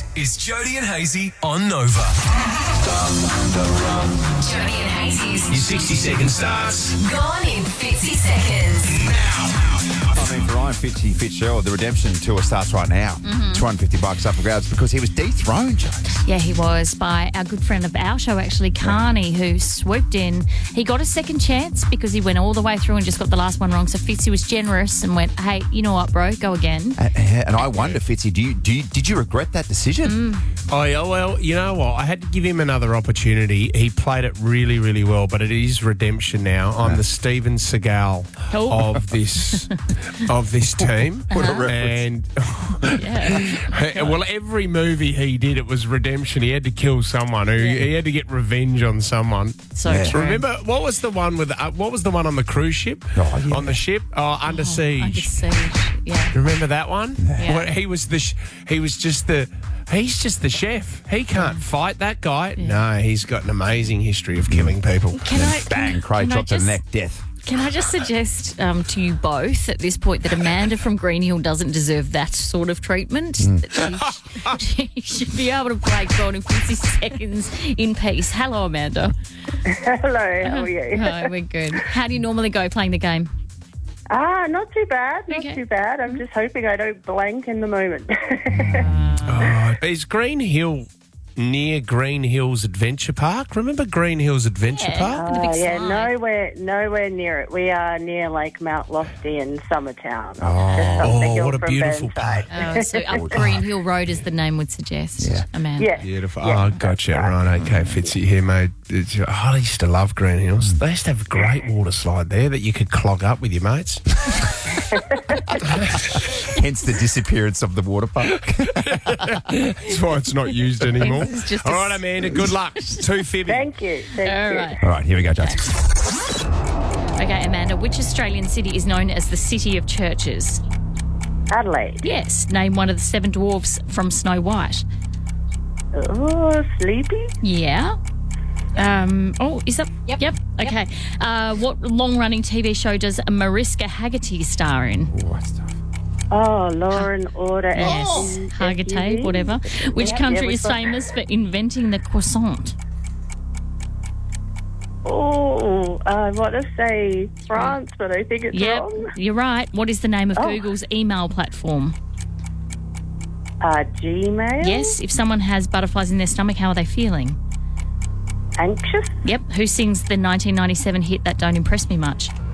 is Jody and Hazy on Nova. Jody and Hazy's Your 60-second starts gone in 50 seconds. now. I mean, for Ryan Fitzgerald, the redemption tour starts right now. $250 up for grabs because he was dethroned, Jokes. Yeah, he was, by our good friend of our show, actually, Carney, who swooped in. He got a second chance because he went all the way through and just got the last one wrong. So Fitzy was generous and went, hey, you know what, bro, go again. And I wonder, Fitzy, did you regret that decision? Oh, yeah, well, you know what? I had to give him another opportunity. He played it really, really well, but it is redemption now. I'm the Steven Seagal of this team. What a reference. And well, every movie he did, it was redemption. He had to kill someone. He had to get revenge on someone. So true. Remember what was the one with? What was the one on the cruise ship? Oh, yeah. On the ship? Under Siege. Under Siege, yeah. Remember that one? Yeah. Well, he's just the chef. He can't fight that guy. No, he's got an amazing history of killing people. Bang, Craig dropped to the neck, death. Can I just suggest to you both at this point that Amanda from Green Hill doesn't deserve that sort of treatment? That she should be able to play God in 50 seconds in peace. Hello, Amanda. Hello, how are you? Hi, we're good. How do you normally go playing the game? Not too bad, Okay. not too bad. I'm just hoping I don't blank in the moment. Is Green Hill near Green Hills Adventure Park? Remember Green Hills Adventure Park? The big slide. nowhere near it. We are near like Mount Lofty in Summertown. What a beautiful park. So up Green Hill Road, as the name would suggest, Yeah. Amanda. Yeah. Beautiful. Yeah, Oh, gotcha. Right, okay, Fitzy here, mate. I used to love Green Hills. They used to have a great water slide there that you could clog up with your mates. Hence the disappearance of the water park. That's why it's not used anymore. It's just All right, Amanda, good luck. 250. Thank you. All Thank you. right. All right, here we go, Jokes. Okay, Amanda, which Australian city is known as the City of Churches? Adelaide. Yes. Name one of the 7 dwarfs from Snow White. Oh, sleepy? Yeah. Is that? Yep. Okay. What long-running TV show does Mariska Hargitay star in? Oh, Law and Order. Yes. Hargitay, whatever. Which country is famous for inventing the croissant? Oh, I want to say France, but I think it's Yep, wrong. you're right. What is the name of Google's email platform? Gmail? Yes. If someone has butterflies in their stomach, how are they feeling? Anxious? Yep. Who sings the 1997 hit That Don't Impress Me Much?